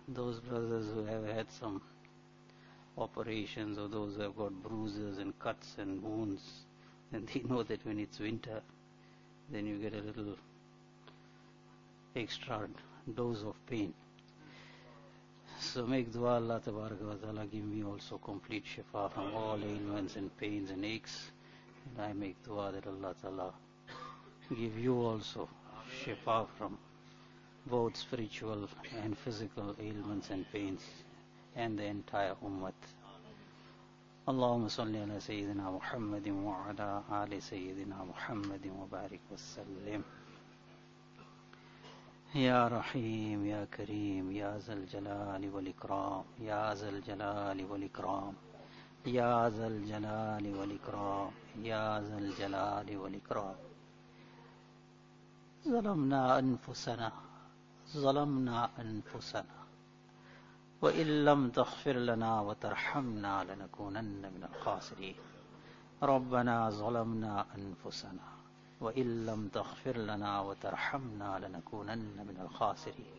those brothers who have had some operations or those who have got bruises and cuts and wounds, and they know that when it's winter, then you get a little extra dose of pain. So make dua, Allah Tabaraka wa Ta'ala give me also complete shifa from all ailments and pains and aches. And I make dua that Allah Ta'ala give you also shifa from both spiritual and physical ailments and pains, and the entire ummah. Allahumma salli ala Sayyidina Muhammadin wa ala ali Sayyidina Muhammadin wa barik wa sallim. Ya Rahim, Ya Kareem, Ya Zal Jalali wal Ikram, Ya Zal Jalali wal Ikram, Ya Zal Jalali wal Ikram, Ya Zal Jalali wal Ikram. ظلمنا أنفسنا وإن لم تغفر لنا وترحمنا لنكونن من الخاسرين. ربنا ظلمنا أنفسنا وإن لم تغفر لنا وترحمنا لنكونن من الخاسرين.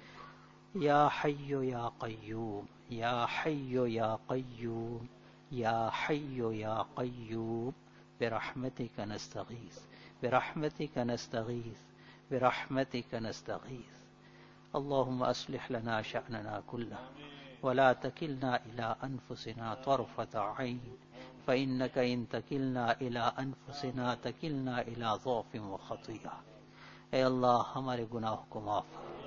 يا حي يا قيوم، يا حي يا قيوم، يا حي يا قيوم، برحمتك نستغيث، برحمتك نستغيث، برحمتك نستغيث. اللهم أصلح لنا شأننا كله ولا تكلنا إلى أنفسنا طرفة عين، فإنك إن تكلنا إلى أنفسنا تكلنا إلى ضعف وخطيئة. اے اللہ ہمارے گناہوں کو معاف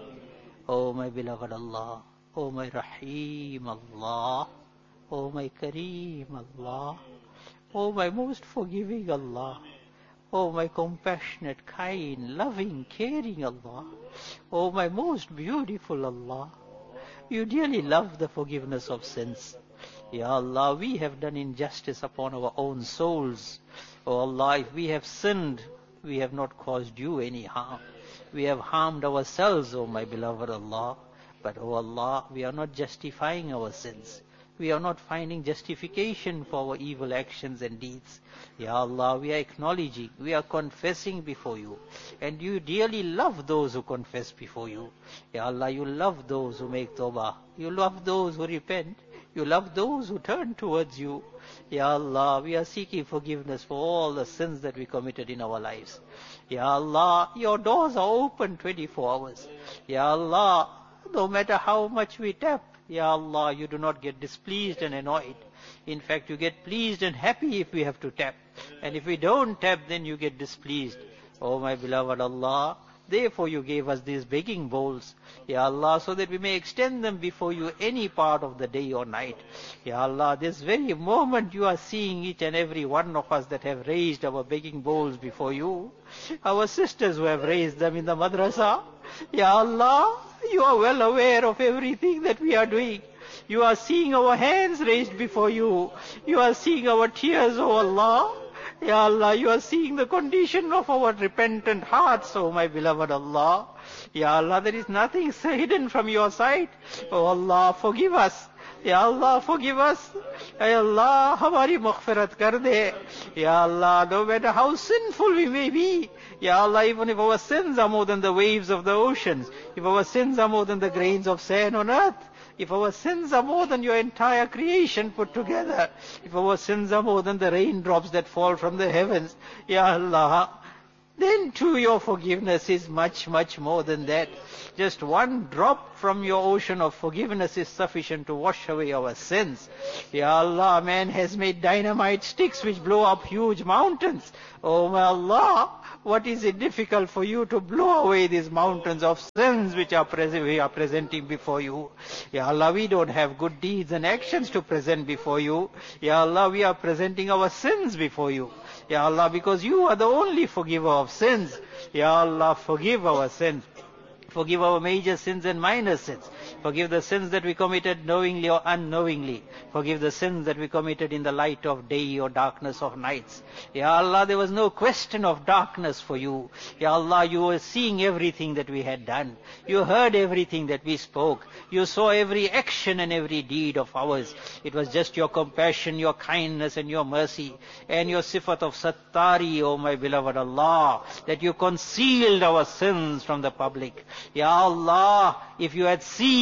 کر. Oh my beloved Allah, oh my Rahim Allah, oh my Kareem Allah, oh my most forgiving Allah, oh my compassionate, kind, loving, caring Allah, oh my most beautiful Allah. You dearly love the forgiveness of sins. Ya Allah, we have done injustice upon our own souls. Oh Allah, if we have sinned, we have not caused you any harm. We have harmed ourselves, oh my beloved Allah. But oh Allah, we are not justifying our sins. We are not finding justification for our evil actions and deeds. Ya Allah, we are acknowledging, we are confessing before you. And you dearly love those who confess before you. Ya Allah, you love those who make tawbah. You love those who repent. You love those who turn towards you. Ya Allah, we are seeking forgiveness for all the sins that we committed in our lives. Ya Allah, your doors are open 24 hours. Ya Allah, no matter how much we tap, Ya Allah, you do not get displeased and annoyed. In fact, you get pleased and happy if we have to tap. And if we don't tap, then you get displeased. Oh my beloved Allah, therefore you gave us these begging bowls, Ya Allah, so that we may extend them before you any part of the day or night. Ya Allah, this very moment you are seeing each and every one of us that have raised our begging bowls before you. Our sisters who have raised them in the madrasa. Ya Allah, you are well aware of everything that we are doing. You are seeing our hands raised before you. You are seeing our tears, oh Allah. Ya Allah, you are seeing the condition of our repentant hearts, oh my beloved Allah. Ya Allah, there is nothing hidden from your sight. Oh Allah, forgive us. Ya Allah, forgive us. Ya Allah, hamari maghfirat kar de. Ya Allah, no matter how sinful we may be. Ya Allah, even if our sins are more than the waves of the oceans, if our sins are more than the grains of sand on earth, if our sins are more than your entire creation put together, if our sins are more than the raindrops that fall from the heavens, Ya Allah, then too your forgiveness is much, much more than that. Just one drop from your ocean of forgiveness is sufficient to wash away our sins. Ya Allah, man has made dynamite sticks which blow up huge mountains. Oh my Allah, what is it difficult for you to blow away these mountains of sins which we are presenting before you? Ya Allah, we don't have good deeds and actions to present before you. Ya Allah, we are presenting our sins before you. Ya Allah, because you are the only forgiver of sins. Ya Allah, forgive our sins. Forgive our major sins and minor sins. Forgive the sins that we committed knowingly or unknowingly. Forgive the sins that we committed in the light of day or darkness of nights. Ya Allah, there was no question of darkness for you. Ya Allah, you were seeing everything that we had done. You heard everything that we spoke. You saw every action and every deed of ours. It was just your compassion, your kindness and your mercy and your sifat of sattari, O my beloved Allah, that you concealed our sins from the public. Ya Allah, if you had seized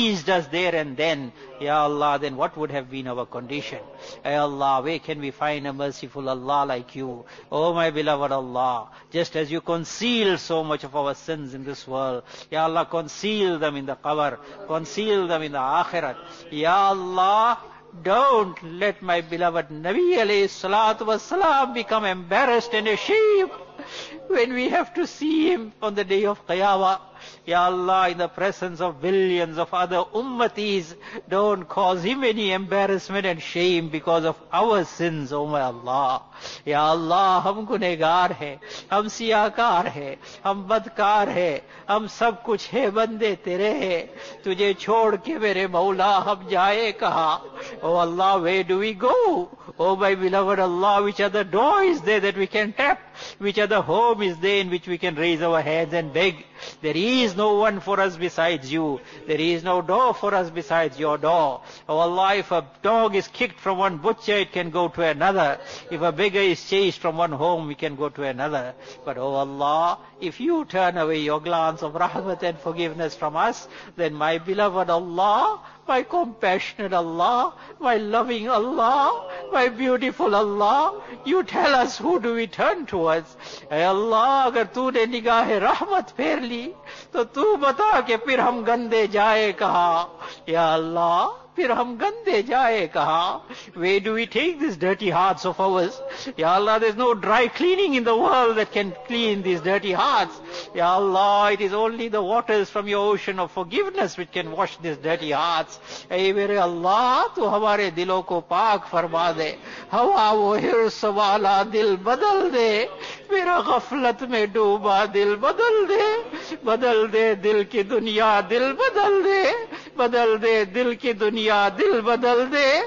changed us there and then, Ya Allah, then what would have been our condition? Ya Allah, where can we find a merciful Allah like you? Oh my beloved Allah, just as you conceal so much of our sins in this world, Ya Allah, conceal them in the qabr, conceal them in the akhirat. Ya Allah, don't let my beloved Nabi alayhi salatu wasalam become embarrassed and ashamed when we have to see him on the day of Qiyamah. Ya Allah, in the presence of billions of other ummatis, don't cause him any embarrassment and shame because of our sins, oh my Allah. Ya Allah, hum gunegar hai, hum siyakar hai, hum badkar hai, hum sab kuch hai bande tere hai. Tujhe chhod ke mere Maula hum jaye kaha. Oh Allah, where do we go? Oh my beloved Allah, which other door is there that we can tap? Which other home is there in which we can raise our hands and beg? There is no one for us besides you. There is no door for us besides your door. Oh Allah, if a dog is kicked from one butcher, it can go to another. If a beggar is chased from one home, we can go to another. But oh Allah, if you turn away your glance of rahmat and forgiveness from us, then my beloved Allah, my compassionate Allah, my loving Allah, my beautiful Allah, you tell us who do we turn towards. Hey Allah, agar तूने निगाह रहमत फेर ली, तो तू बता के फिर हम गंदे जाए कहाँ. Ya Allah, फिर हम गंदे जाए कहाँ? Where do we take these dirty hearts of ours? Ya Allah, there's no dry cleaning in the world that can clean these dirty hearts. Ya Allah, it is only the waters from your ocean of forgiveness which can wash these dirty hearts. Hey mere Allah, tu hamare dilon ko paak farma de. Hawa wo hirs wala dil badal de. Mera ghaflat mein dooba dil badal de dil ki duniya dil badal de. बदल दे दिल की दुनिया दिल बदल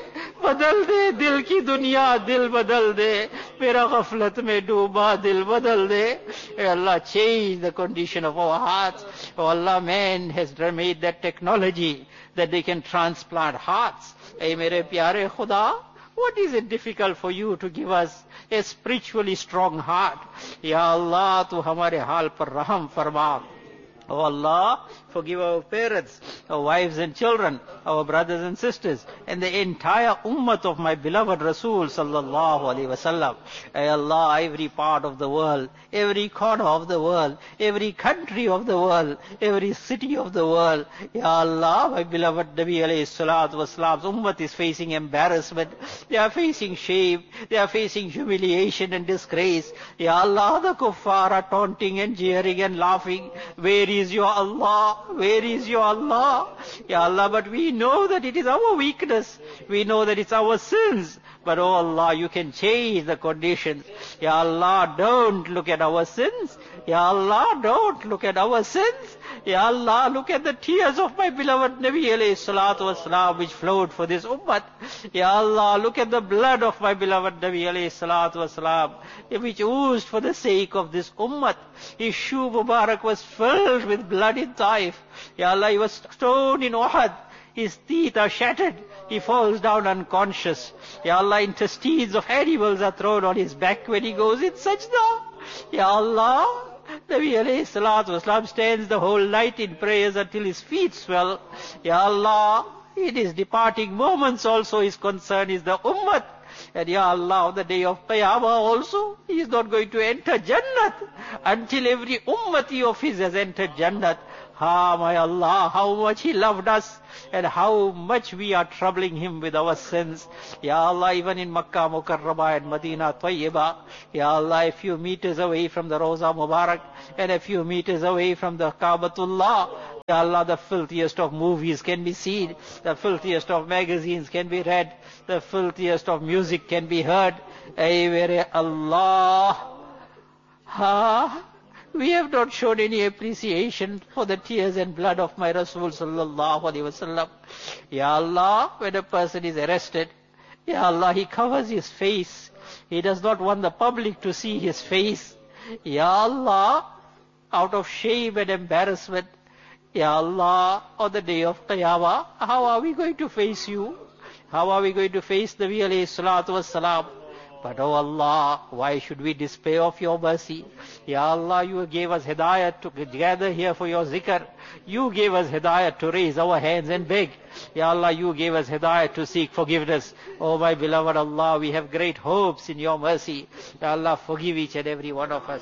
दे दिल की दुनिया दिल बदल दे मेरा गफलत में डूबा दिल बदल दे. Hey Allah, change the condition of our hearts. Oh Allah, man has made that technology that they can transplant hearts. Hey mere pyare Khuda, what is it difficult for you to give us a spiritually strong heart? Ya Allah, tu hamare haal par raham farma. Oh Allah, forgive our parents, our wives and children, our brothers and sisters, and the entire ummah of my beloved Rasul sallallahu alaihi wasallam. Ay Allah, every part of the world, every corner of the world, every country of the world, every city of the world. Ya Allah, my beloved Nabi alayhi salatu wasalam's ummah is facing embarrassment. They are facing shame. They are facing humiliation and disgrace. Ya Allah, the kuffar are taunting and jeering and laughing. Where is your Allah? Where is your Allah? Ya Allah, but we know that it is our weakness. We know that it's our sins. But oh Allah, you can change the conditions. Ya Allah, don't look at our sins. Ya Allah, don't look at our sins. Ya Allah, look at the tears of my beloved Nabi alayhi salatu wasalam which flowed for this ummah. Ya Allah, look at the blood of my beloved Nabi alayhi salatu wasalam which oozed for the sake of this ummah. His shoe Mubarak was filled with blood in Taif. Ya Allah, he was stoned in Uhud. His teeth are shattered. He falls down unconscious. Ya Allah, intestines of animals are thrown on his back when he goes in sajda. Ya Allah, Nabi alayhi salatu wasalam stands the whole night in prayers until his feet swell. Ya Allah, in his departing moments also his concern is the ummah. And Ya Allah, on the day of Qiyamah also, he is not going to enter Jannat until every ummati of his has entered Jannat. Ah, my Allah, how much he loved us and how much we are troubling him with our sins. Ya Allah, even in Makkah Mukarramah and Medina Tayyibah, Ya Allah, a few meters away from the Rawza Mubarak and a few meters away from the Kaabatullah, Ya Allah, the filthiest of movies can be seen, the filthiest of magazines can be read, the filthiest of music can be heard. Ay mere Allah, we have not shown any appreciation for the tears and blood of my Rasul sallallahu alaihi wasallam. Ya Allah, when a person is arrested, Ya Allah, he covers his face. He does not want the public to see his face. Ya Allah, out of shame and embarrassment, Ya Allah, on the day of Qiyamah, how are we going to face you? How are we going to face Nabi alayhi salatu wassalam? But oh Allah, why should we despair of your mercy? Ya Allah, you gave us hidayat to gather here for your zikr. You gave us hidayat to raise our hands and beg. Ya Allah, you gave us hidayat to seek forgiveness. Oh my beloved Allah, we have great hopes in your mercy. Ya Allah, forgive each and every one of us.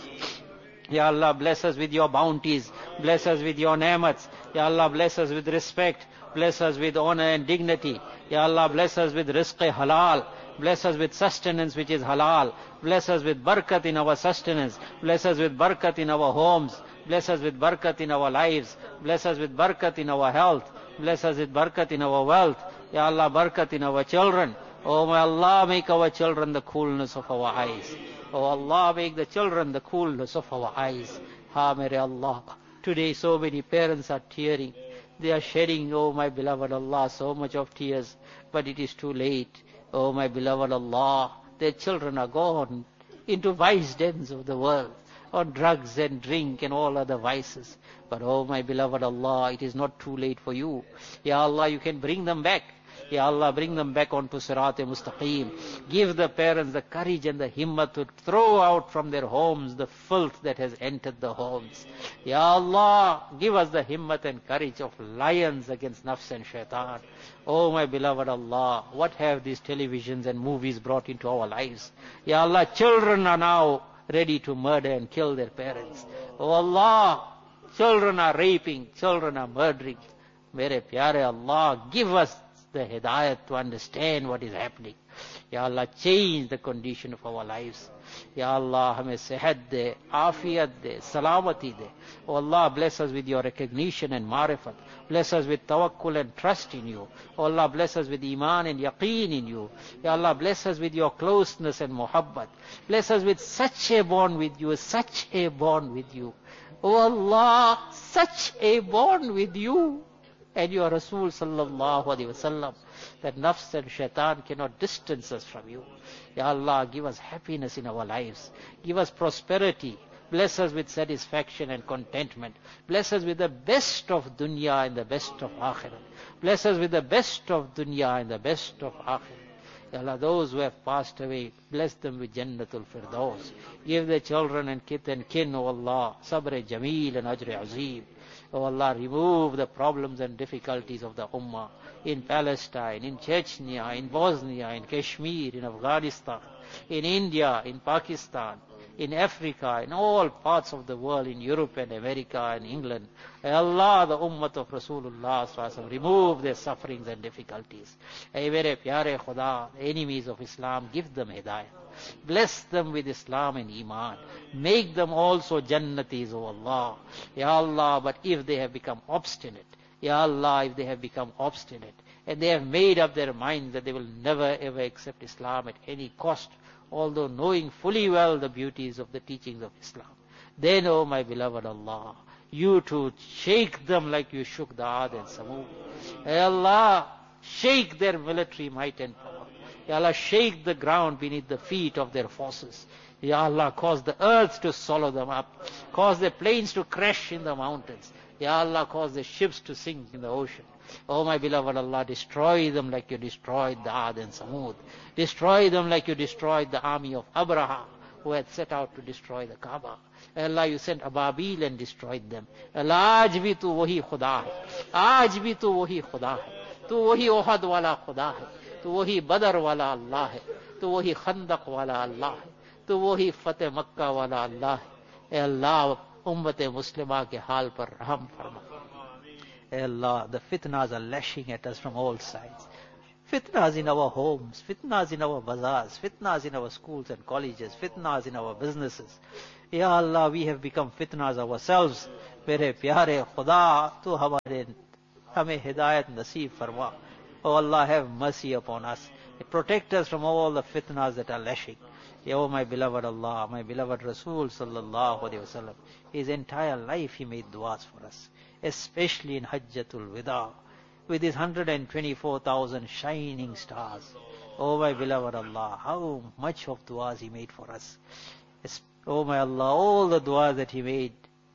Ya Allah, bless us with your bounties. Bless us with your ni'mats. Ya Allah, bless us with respect. Bless us with honor and dignity. Ya Allah, bless us with rizq halal. Bless us with sustenance which is halal. Bless us with barakat in our sustenance. Bless us with barakat in our homes. Bless us with barakat in our lives. Bless us with barakat in our health. Bless us with barakat in our wealth. Ya Allah, barakat in our children. Oh my Allah, make our children the coolness of our eyes. Oh Allah, make the children the coolness of our eyes. Ha mere Allah. Today so many parents are tearing. They are shedding, oh my beloved Allah, so much of tears. But it is too late. Oh my beloved Allah, their children are gone into vice dens of the world, on drugs and drink and all other vices. But oh my beloved Allah, it is not too late for you. Ya Allah, you can bring them back. Ya Allah, bring them back onto Sirat-e-Mustaqim. Give the parents the courage and the himmat to throw out from their homes the filth that has entered the homes. Ya Allah, give us the himmat and courage of lions against nafs and shaitan. Oh my beloved Allah, what have these televisions and movies brought into our lives? Ya Allah, children are now ready to murder and kill their parents. Oh Allah, children are raping, children are murdering. Mere pyare Allah, give us the hidayat to understand what is happening. Ya Allah, change the condition of our lives. Ya Allah, hame sehat de, afiyat de, salamati de. Oh Allah, bless us with your recognition and marifat. Bless us with tawakkul and trust in you. Oh Allah, bless us with iman and yaqeen in you. Ya Allah, bless us with your closeness and muhabbat. Bless us with such a bond with you, such a bond with you. Oh Allah, such a bond with you and your Rasul sallallahu alaihi wasallam, that nafs and shaitan cannot distance us from you. Ya Allah, give us happiness in our lives. Give us prosperity. Bless us with satisfaction and contentment. Bless us with the best of dunya and the best of akhirat. Bless us with the best of dunya and the best of akhirat. Ya Allah, those who have passed away, bless them with Jannatul Firdaus. Give their children and kith and kin, O Allah, sabr jameel and ajr azim. Oh Allah, remove the problems and difficulties of the Ummah in Palestine, in Chechnya, in Bosnia, in Kashmir, in Afghanistan, in India, in Pakistan, in Africa, in all parts of the world, in Europe and America and England. Ay Allah, the Ummah of Rasulullah sallallahu alaihi wasallam, remove their sufferings and difficulties. Ay mere pyare Khuda, enemies of Islam, give them hidayah. Bless them with Islam and Iman. Make them also Jannatis, O Allah. Ya Allah, but if they have become obstinate, Ya Allah, if they have become obstinate, and they have made up their minds that they will never ever accept Islam at any cost, although knowing fully well the beauties of the teachings of Islam, then, oh my beloved Allah, you too shake them like you shook the Ad and Samud. Ya Allah, shake their military might and power. Ya Allah, shake the ground beneath the feet of their forces. Ya Allah, cause the earth to swallow them up. Cause their planes to crash in the mountains. Ya Allah, cause the ships to sink in the ocean. Oh my beloved Allah, destroy them like you destroyed the Ad and Samud. Destroy them like you destroyed the army of Abraha, who had set out to destroy the Kaaba. Allah, you sent Ababil and destroyed them. Allah, aaj bhi tu wahi Khuda hai. Aaj bhi tu wahi Khuda hai. Tu wahi Uhud wala Khuda hai. تو وہی بدر والا اللہ ہے, تو وہی خندق والا اللہ ہے, تو وہی فتح مکہ والا اللہ ہے. اے اللہ, امت مسلمہ کے حال پر رحم فرما. اے اللہ, the fitnas are lashing at us from all sides. Fitnas in our homes, fitnas in our bazaars, fitnas in our schools and colleges, fitnas in our businesses. Ya Allah, we have become fitnas ourselves. Mere pyare Khuda, tu hame hidayat naseeb farma. Oh Allah, have mercy upon us. Protect us from all the fitnas that are lashing. Oh my beloved Allah, my beloved Rasul sallallahu alaihi wasallam, his entire life he made du'as for us, especially in Hajjatul Wida, with his 124,000 shining stars. Oh my beloved Allah, how much of du'as he made for us. Oh my Allah, all the du'as that he made,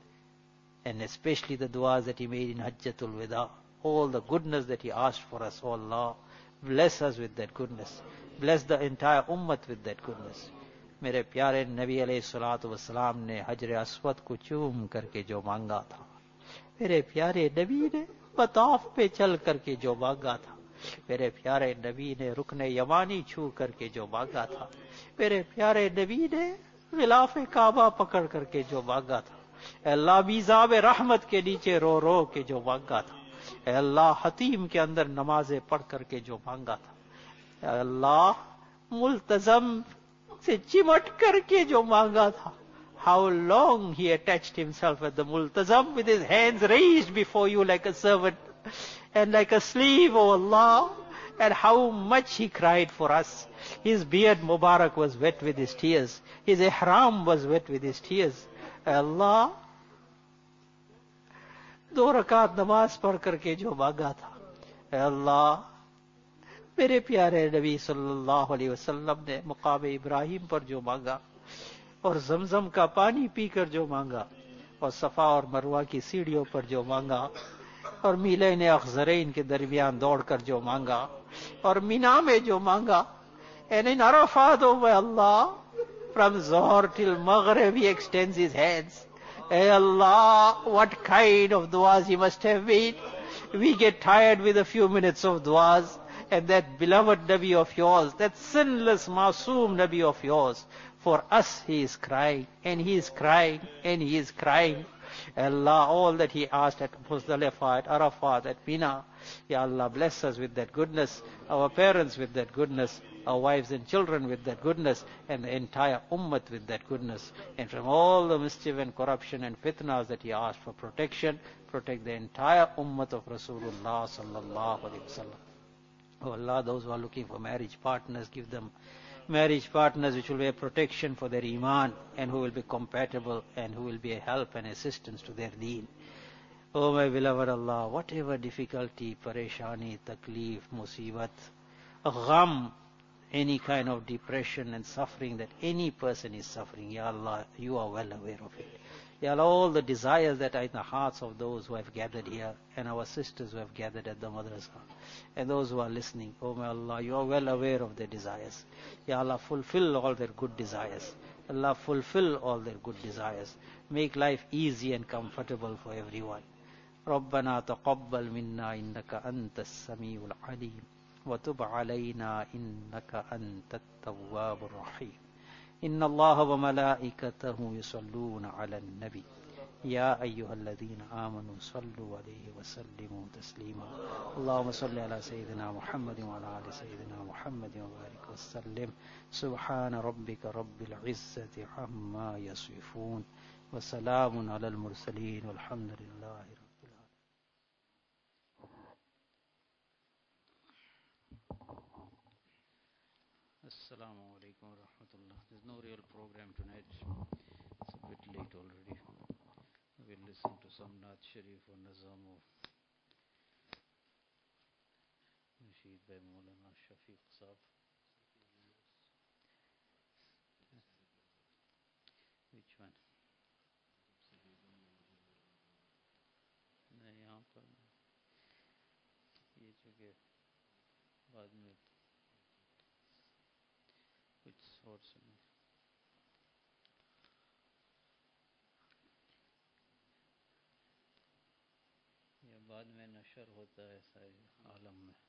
and especially the du'as that he made in Hajjatul Wida, all the goodness that he asked for us, oh Allah, bless us with that goodness. Bless the entire ummah with that goodness. मेरे प्यारे नबी अलैहिस्सलातु वस्सलाम ने हजर Aswad को चूम करके जो मांगा था, मेरे प्यारे नबी ने मताफ पे चल करके जो मांगा था, मेरे प्यारे नबी ने रुकने यमानी छू करके जो मांगा था, मेरे प्यारे नबी ने गिलाफ काबा पकड़ करके जो मांगा था, अल्लाह मीज़ाब रहमत के नीचे रो रो के जो मांगा था, अल्लाह हतीम के अंदर नमाजें पढ़ करके जो मांगा था, अल्लाह मुल्तजम से चिमट करके जो मांगा था. How long he attached himself at the multazam with his hands raised before you like a servant and like a slave, oh Allah, and how much he cried for us. His beard Mubarak was wet with his tears. His ihram was wet with his tears. Allah, 2 रकात नमाज पढ़ करके जो मांगा था, अल्लाह मेरे प्यारे नबी सल्लल्लाहु अलैहि वसल्लम ने मुकाम इब्राहिम पर जो मांगा, और जमजम का पानी पीकर जो मांगा, और सफा और मरवा की सीढ़ियों पर जो मांगा, और मीलैन अखजरैन के दरमियान दौड़कर जो मांगा, और मीना में जो मांगा, and in Arafat, oh my Allah, from Zohar till Maghrib he extends his hands. Hey Allah, what kind of du'as he must have made. We get tired with a few minutes of du'as, and that beloved Nabi of yours, that sinless Masoom Nabi of yours, for us he is crying, and he is crying, and he is crying. Allah, all that he asked at Muzdalifah, at Arafat, at Mina, Ya Allah, bless us with that goodness, our parents with that goodness, our wives and children with that goodness, and the entire ummah with that goodness. And from all the mischief and corruption and fitnas that he asked for protection, protect the entire ummah of Rasulullah sallallahu alaihi wasallam. Oh Allah, those who are looking for marriage partners, give them marriage partners which will be a protection for their iman, and who will be compatible, and who will be a help and assistance to their deen. Oh my beloved Allah, whatever difficulty, pareshani, taklif, musibat, gham, any kind of depression and suffering that any person is suffering, Ya Allah, you are well aware of it. Ya Allah, all the desires that are in the hearts of those who have gathered here, and our sisters who have gathered at the madrasa, and those who are listening, oh my Allah, you are well aware of their desires. Ya Allah, fulfill all their good desires. Allah, fulfill all their good desires. Make life easy and comfortable for everyone. ربنا تقبل منا إنك أنت السميع العليم وتب علينا إنك أنت التواب الرحيم. إن الله وملائكته يصلون على النبي يا أيها الذين آمنوا صلوا عليه وسلموا تسليما. اللهم صل على سيدنا محمد وعلى آل سيدنا محمد وبارك وسلم. سبحان ربك رب العزة عما يصفون وسلام على المرسلين والحمد لله رب العالمين. Assalamu alaikum wa rahmatullah. There's no real program tonight. It's a bit late already. We'll listen to some Naat Sharif or Nazam of Nasheed by Maulana Shafiq Saab. Which one? नहीं यहाँ पर ये जगह बाद में कुछ और सुने. ये बाद में नशर होता है सारे आलम में.